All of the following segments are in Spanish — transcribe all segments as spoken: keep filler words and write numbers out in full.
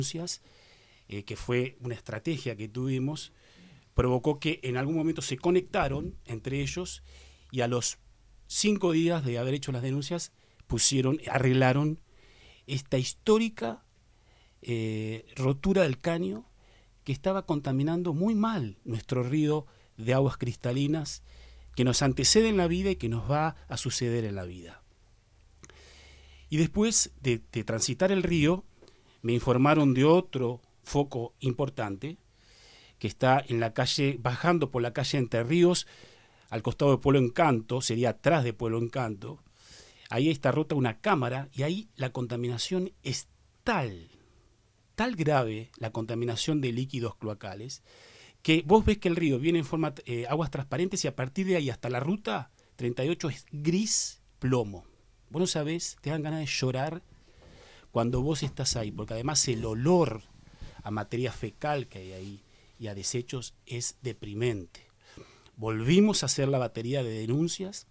denuncias, eh, que fue una estrategia que tuvimos, provocó que en algún momento se conectaron entre ellos y a los cinco días de haber hecho las denuncias pusieron, arreglaron esta histórica eh, rotura del caño que estaba contaminando muy mal nuestro río de aguas cristalinas, que nos antecede en la vida y que nos va a suceder en la vida. Y después de, de transitar el río, me informaron de otro foco importante, que está en la calle, bajando por la calle Entre Ríos, al costado de Pueblo Encanto, sería atrás de Pueblo Encanto. Ahí está rota una cámara y ahí la contaminación es tal, tal grave, la contaminación de líquidos cloacales, que vos ves que el río viene en forma eh, aguas transparentes y a partir de ahí hasta la ruta treinta y ocho es gris plomo. Vos no sabés, te dan ganas de llorar cuando vos estás ahí, porque además el olor a materia fecal que hay ahí y a desechos es deprimente. Volvimos a hacer la batería de denuncias,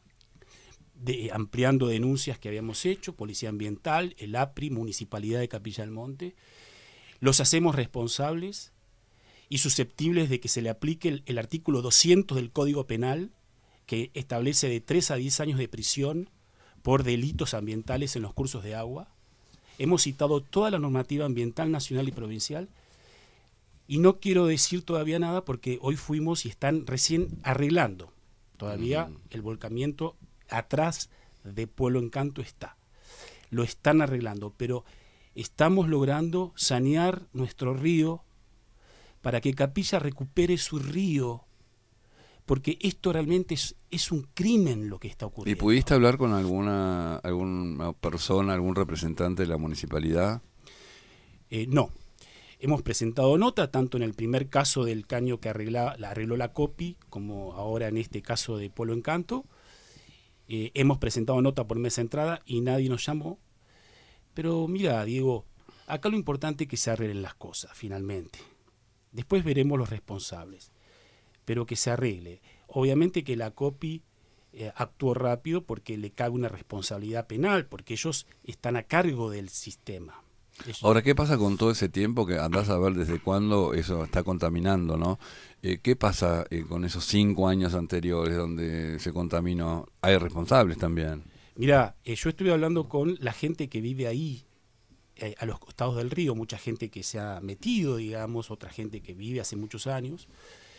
de, ampliando denuncias que habíamos hecho, Policía Ambiental, el APRI, Municipalidad de Capilla del Monte. Los hacemos responsables y susceptibles de que se le aplique el, el artículo doscientos del Código Penal, que establece de tres a diez años de prisión por delitos ambientales en los cursos de agua. Hemos citado toda la normativa ambiental nacional y provincial. Y no quiero decir todavía nada porque hoy fuimos y están recién arreglando. Todavía mm. el volcamiento atrás de Pueblo Encanto está. Lo están arreglando, pero estamos logrando sanear nuestro río para que Capilla recupere su río, porque esto realmente es, es un crimen lo que está ocurriendo. ¿Y pudiste hablar con alguna, alguna persona, algún representante de la municipalidad? Eh, no. Hemos presentado nota, tanto en el primer caso del caño que arregla, la arregló la COPI, como ahora en este caso de Pueblo Encanto. Eh, hemos presentado nota por mesa de entrada y nadie nos llamó. Pero mira, Diego, acá lo importante es que se arreglen las cosas, finalmente. Después veremos los responsables, pero que se arregle. Obviamente que la COPI eh, actuó rápido porque le cabe una responsabilidad penal, porque ellos están a cargo del sistema. Eso. Ahora, ¿qué pasa con todo ese tiempo que andás a ver desde cuándo eso está contaminando, ¿no? Eh, ¿Qué pasa eh, con esos cinco años anteriores donde se contaminó? ¿Hay responsables también? Mira, eh, yo estuve hablando con la gente que vive ahí, eh, a los costados del río, mucha gente que se ha metido, digamos, otra gente que vive hace muchos años.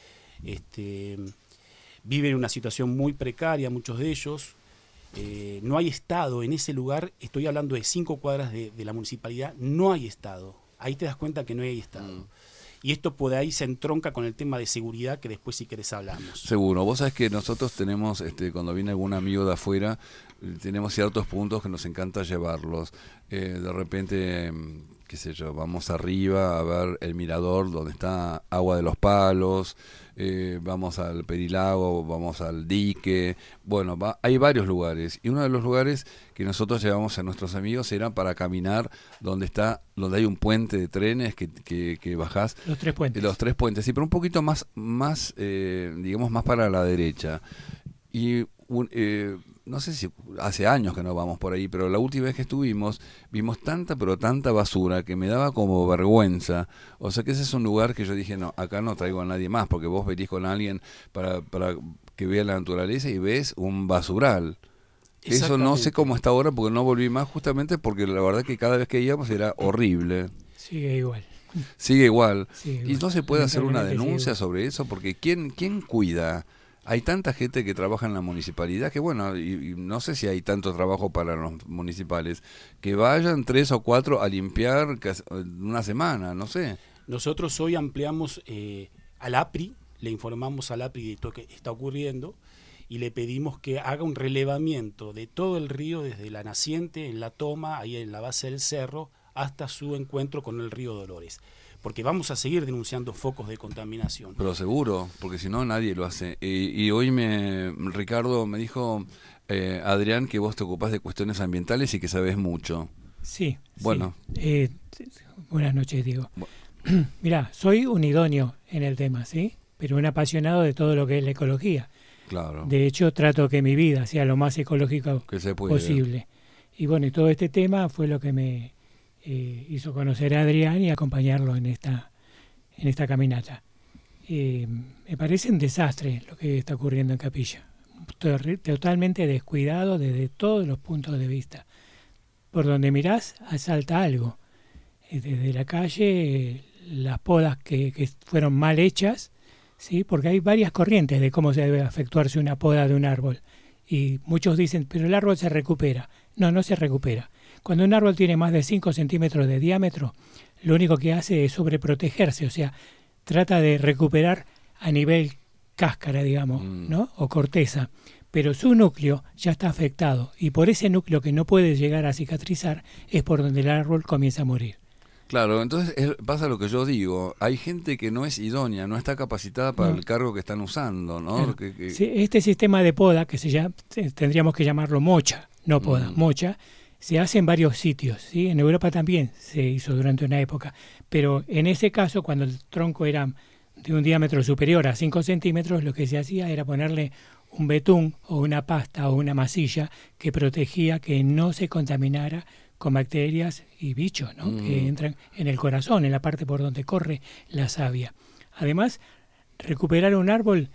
Este, viven en una situación muy precaria, muchos de ellos. Eh, no hay Estado en ese lugar, estoy hablando de cinco cuadras de, de la municipalidad, no hay Estado. Ahí te das cuenta que no hay Estado. Mm. Y esto por ahí se entronca con el tema de seguridad que después si querés hablamos. Seguro. Vos sabés que nosotros tenemos, este, cuando viene algún amigo de afuera, tenemos ciertos puntos que nos encanta llevarlos. Eh, de repente, qué sé yo, vamos arriba a ver el mirador donde está Agua de los Palos, eh, vamos al Perilago, vamos al dique, bueno, va, hay varios lugares, y uno de los lugares que nosotros llevamos a nuestros amigos era para caminar donde está, donde hay un puente de trenes que, que, que bajás. Los tres puentes. Los tres puentes, sí, pero un poquito más, más eh, digamos, más para la derecha. Y un, eh, no sé si hace años que no vamos por ahí, pero la última vez que estuvimos vimos tanta pero tanta basura que me daba como vergüenza. O sea que ese es un lugar que yo dije, no, acá no traigo a nadie más, porque vos venís con alguien para, para que vea la naturaleza y ves un basural. Eso no sé cómo está ahora porque no volví más, justamente porque la verdad que cada vez que íbamos era horrible. Sigue igual. Sigue igual. Sigue igual. Y no se puede hacer una denuncia sobre eso, porque ¿quién, quién cuida? Hay tanta gente que trabaja en la municipalidad que, bueno, y, y no sé si hay tanto trabajo para los municipales, que vayan tres o cuatro a limpiar una semana, no sé. Nosotros hoy ampliamos eh, al APRI, le informamos al APRI de esto que está ocurriendo y le pedimos que haga un relevamiento de todo el río desde la naciente, en la toma, ahí en la base del cerro, hasta su encuentro con el río Dolores. Porque vamos a seguir denunciando focos de contaminación. Pero seguro, porque si no nadie lo hace. Y, y hoy me Ricardo me dijo, eh, Adrián, que vos te ocupás de cuestiones ambientales y que sabés mucho. Sí. Bueno. Sí. Eh, buenas noches, Diego. Bueno. Mirá, soy un idóneo en el tema, ¿sí? Pero un apasionado de todo lo que es la ecología. Claro. De hecho, trato que mi vida sea lo más ecológica que se puede. posible. Y bueno, y todo este tema fue lo que me eh, hizo conocer a Adrián y acompañarlo en esta, en esta caminata. Eh, me parece un desastre lo que está ocurriendo en Capilla. Totalmente descuidado desde todos los puntos de vista. Por donde mirás, asalta algo. Desde la calle, las podas que, que fueron mal hechas, ¿sí? Porque hay varias corrientes de cómo se debe efectuarse una poda de un árbol. Y muchos dicen, pero el árbol se recupera. No, no se recupera. Cuando un árbol tiene más de cinco centímetros de diámetro, lo único que hace es sobreprotegerse, o sea, trata de recuperar a nivel cáscara, digamos, Mm. ¿no? O corteza. Pero su núcleo ya está afectado y por ese núcleo que no puede llegar a cicatrizar es por donde el árbol comienza a morir. Claro, entonces es- pasa lo que yo digo, hay gente que no es idónea, no está capacitada para No. el cargo que están usando, ¿no? Claro. Que- que- Sí, este sistema de poda, que se llama, tendríamos que llamarlo mocha, no poda, Mm. mocha, se hace en varios sitios, ¿sí? En Europa también se hizo durante una época, pero en ese caso, cuando el tronco era de un diámetro superior a cinco centímetros, lo que se hacía era ponerle un betún o una pasta o una masilla que protegía que no se contaminara con bacterias y bichos, ¿no? Mm. Que entran en el corazón, en la parte por donde corre la savia. Además, recuperar un árbol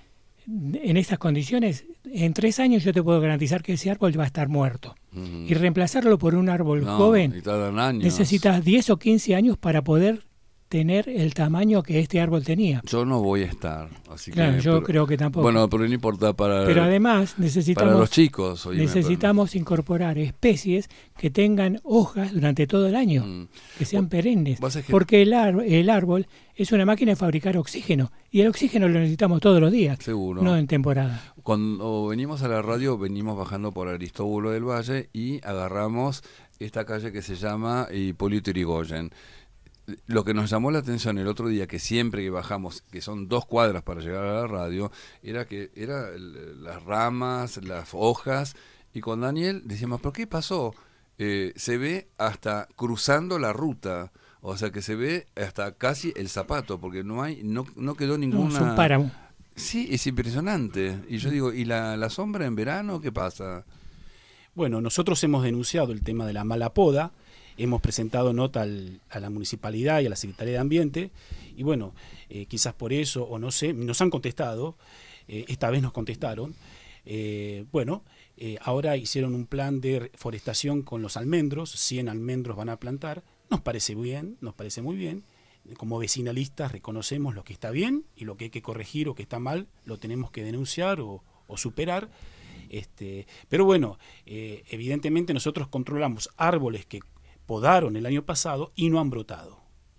en estas condiciones, en tres años yo te puedo garantizar que ese árbol va a estar muerto. Mm. Y reemplazarlo por un árbol No, joven, y tardan años. necesitas diez o quince años para poder tener el tamaño que este árbol tenía. Yo no voy a estar, así Claro, que... yo pero- creo que tampoco. Bueno, pero no importa para, Pero además para necesitamos, los chicos. oíme, necesitamos incorporar especies que tengan hojas durante todo el año, pero- Mm. que sean perennes. Vos sabés que- Porque el, ar- el árbol es una máquina de fabricar oxígeno y el oxígeno lo necesitamos todos los días, Seguro. no en temporada. Cuando venimos a la radio, venimos bajando por Aristóbulo del Valle y agarramos esta calle que se llama Hipólito Yrigoyen. Lo que nos llamó la atención el otro día, que siempre que bajamos, que son dos cuadras para llegar a la radio, era que era el- las ramas, las hojas, y con Daniel decíamos, ¿pero qué pasó? Eh, se ve hasta cruzando la ruta, o sea que se ve hasta casi el zapato, porque no hay, no, no quedó No, ninguna... es un páramo. Sí, es impresionante. Y yo digo, ¿y la, la sombra en verano qué pasa? Bueno, nosotros hemos denunciado el tema de la mala poda, hemos presentado nota al- a la municipalidad y a la Secretaría de Ambiente, y bueno, eh, quizás por eso, o no sé, nos han contestado, eh, esta vez nos contestaron, eh, bueno, eh, ahora hicieron un plan de forestación con los almendros, cien almendros van a plantar, nos parece bien, nos parece muy bien, como vecinalistas reconocemos lo que está bien y lo que hay que corregir o que está mal, lo tenemos que denunciar o, o superar. Este, pero bueno, eh, evidentemente nosotros controlamos árboles que podaron el año pasado y no han brotado.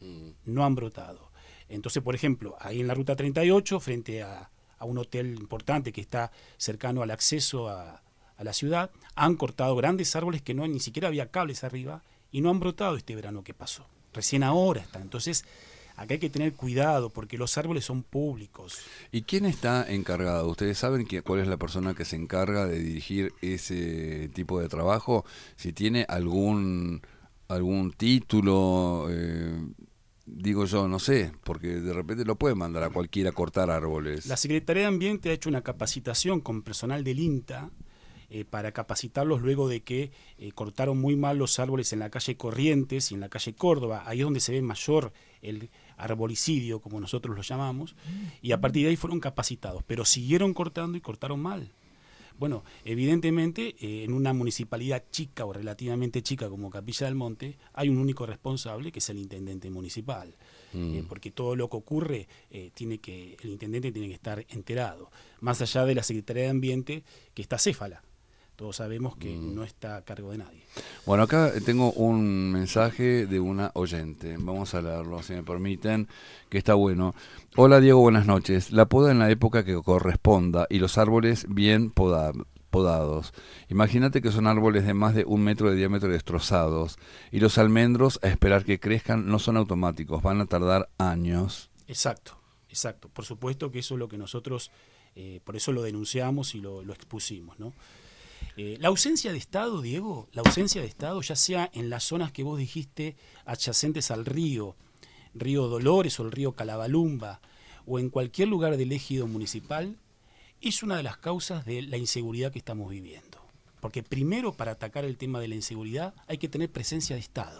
No han brotado. Entonces, por ejemplo, ahí en la ruta treinta y ocho, frente a, a un hotel importante que está cercano al acceso a, a la ciudad, han cortado grandes árboles que no ni siquiera había cables arriba y no han brotado este verano que pasó. Recién ahora están. Entonces, acá hay que tener cuidado porque los árboles son públicos. ¿Y quién está encargado? ¿Ustedes saben que, cuál es la persona que se encarga de dirigir ese tipo de trabajo? Si tiene algún algún título, eh, digo yo, no sé, porque de repente lo pueden mandar a cualquiera a cortar árboles. La Secretaría de Ambiente ha hecho una capacitación con personal del INTA eh, para capacitarlos luego de que eh, cortaron muy mal los árboles en la calle Corrientes y en la calle Córdoba. Ahí es donde se ve mayor el arbolicidio, como nosotros lo llamamos, y a partir de ahí fueron capacitados, pero siguieron cortando y cortaron mal. Bueno, evidentemente eh, en una municipalidad chica o relativamente chica como Capilla del Monte hay un único responsable que es el intendente municipal, Mm. eh, porque todo lo que ocurre eh, tiene que el intendente tiene que estar enterado, más allá de la Secretaría de Ambiente que está céfala. Todos sabemos que Mm. no está a cargo de nadie. Bueno, acá tengo un mensaje de una oyente. Vamos a leerlo, si me permiten, que está bueno. Hola Diego, buenas noches. La poda en la época que corresponda y los árboles bien poda- podados. Imagínate que son árboles de más de un metro de diámetro destrozados y los almendros a esperar que crezcan no son automáticos, van a tardar años. Exacto, exacto. Por supuesto que eso es lo que nosotros, eh, por eso lo denunciamos y lo, lo expusimos, ¿no? Eh, la ausencia de Estado, Diego, la ausencia de Estado, ya sea en las zonas que vos dijiste adyacentes al río, río Dolores o el río Calabalumba, o en cualquier lugar del ejido municipal, es una de las causas de la inseguridad que estamos viviendo. Porque primero, para atacar el tema de la inseguridad, hay que tener presencia de Estado.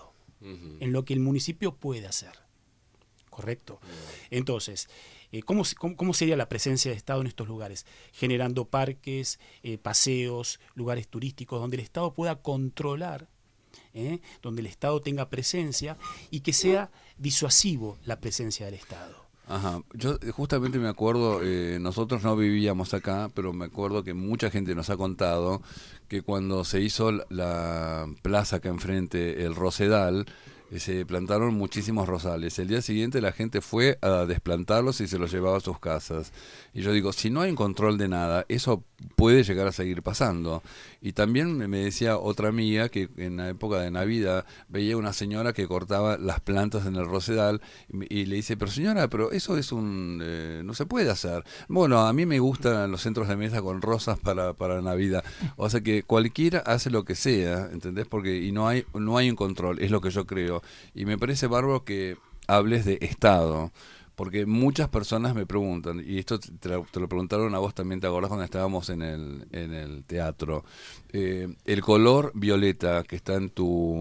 uh-huh. en lo que el municipio puede hacer. ¿Correcto? Uh-huh. Entonces, eh, ¿cómo, cómo, ¿cómo sería la presencia de Estado en estos lugares? Generando parques, eh, paseos, lugares turísticos donde el Estado pueda controlar, ¿eh? donde el Estado tenga presencia y que sea disuasivo la presencia del Estado. Ajá, yo justamente me acuerdo, eh, nosotros no vivíamos acá, pero me acuerdo que mucha gente nos ha contado que cuando se hizo la, la plaza acá enfrente, el Rosedal, eh, se plantaron muchísimos rosales. El día siguiente la gente fue a desplantarlos y se los llevaba a sus casas. Y yo digo, si no hay un control de nada, eso puede llegar a seguir pasando. Y también me decía otra amiga que en la época de Navidad veía una señora que cortaba las plantas en el Rosedal y, y le dice, pero señora, pero eso es un... Eh, no se puede hacer. Bueno, a mí me gustan los centros de mesa con rosas para, para Navidad. O sea que cualquiera hace lo que sea, ¿entendés? Porque y no hay, no hay un control, es lo que yo creo. Y me parece bárbaro que hables de Estado. Porque muchas personas me preguntan, y esto te lo, te lo preguntaron a vos también, ¿te acordás cuando estábamos en el, en el teatro? Eh, el color violeta que está en tu,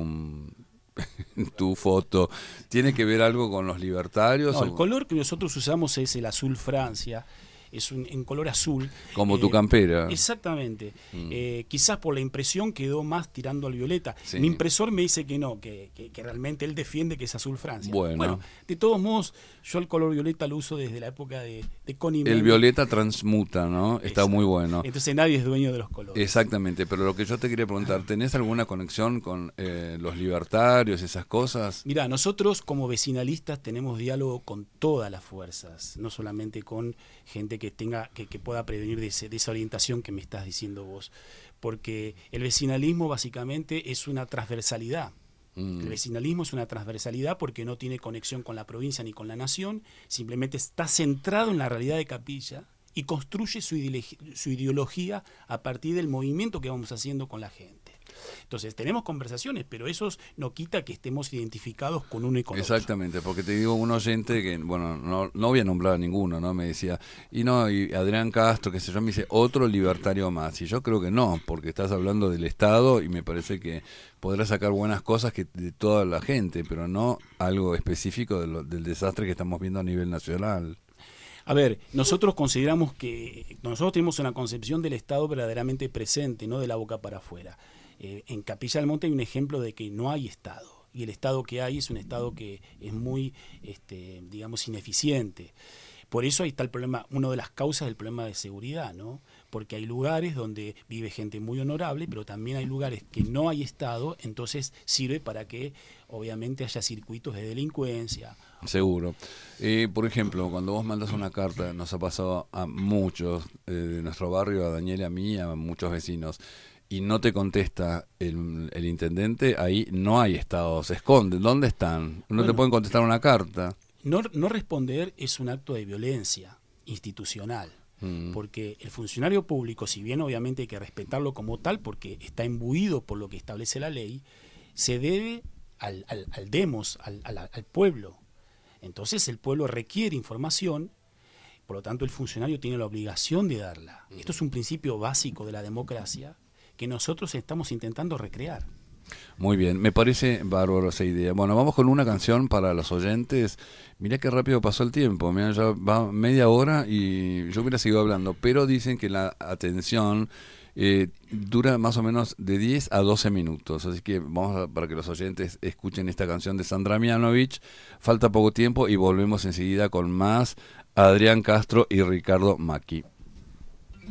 en tu foto, ¿tiene que ver algo con los libertarios? No, o... el color que nosotros usamos es el azul Francia, es un en color azul. Como eh, tu campera. Exactamente. Mm. Eh, quizás por la impresión quedó más tirando al violeta. Sí. Mi impresor me dice que no, que, que, que realmente él defiende que es azul Francia. Bueno. bueno, de todos modos, yo el color violeta lo uso desde la época de, de Connie El Méndez. violeta transmuta, ¿no? Está Exacto. muy bueno. Entonces nadie es dueño de los colores. Exactamente, pero lo que yo te quería preguntar, ¿tenés alguna conexión con eh, los libertarios, esas cosas? Mira, nosotros como vecinalistas tenemos diálogo con todas las fuerzas, no solamente con gente que tenga que, que pueda prevenir de, ese, de esa orientación que me estás diciendo vos, porque el vecinalismo básicamente es una transversalidad. Mm. El vecinalismo es una transversalidad porque no tiene conexión con la provincia ni con la nación, simplemente está centrado en la realidad de Capilla y construye su ideología, su ideología a partir del movimiento que vamos haciendo con la gente. Entonces, tenemos conversaciones, pero eso no quita que estemos identificados con uno y con otro. Exactamente, porque te digo, un oyente que, bueno, no, no voy a nombrar a ninguno, ¿no? Me decía, y no, y Adrián Castro, qué sé yo, me dice, otro libertario más. Y yo creo que no, porque estás hablando del Estado y me parece que podrás sacar buenas cosas que de toda la gente, pero no algo específico de lo, del desastre que estamos viendo a nivel nacional. A ver, nosotros consideramos que, nosotros tenemos una concepción del Estado verdaderamente presente, no de la boca para afuera. Eh, en Capilla del Monte hay un ejemplo de que no hay Estado, y el Estado que hay es un Estado que es muy, este, digamos, ineficiente. Por eso ahí está el problema, una de las causas del problema de seguridad, ¿no? Porque hay lugares donde vive gente muy honorable, pero también hay lugares que no hay Estado, entonces sirve para que obviamente haya circuitos de delincuencia. Seguro. Eh, por ejemplo, cuando vos mandas una carta, nos ha pasado a muchos eh, de nuestro barrio, a Daniel, a mí, a muchos vecinos, y no te contesta el, el intendente, ahí no hay Estado, se esconden. ¿Dónde están? No bueno, te pueden contestar una carta. No, no responder es un acto de violencia institucional, mm. porque el funcionario público, si bien obviamente hay que respetarlo como tal, porque está imbuido por lo que establece la ley, se debe al, al, al demos, al, al, al pueblo. Entonces el pueblo requiere información, por lo tanto el funcionario tiene la obligación de darla. Mm. Esto es un principio básico de la democracia que nosotros estamos intentando recrear. Muy bien, me parece bárbaro esa idea. Bueno, vamos con una canción para los oyentes. Mirá qué rápido pasó el tiempo, mirá, ya va media hora y yo hubiera seguido hablando, pero dicen que la atención eh, dura más o menos de diez a doce minutos, así que vamos a, para que los oyentes escuchen esta canción de Sandra Mianovich. Falta poco tiempo y volvemos enseguida con más Adrián Castro y Ricardo Macchi.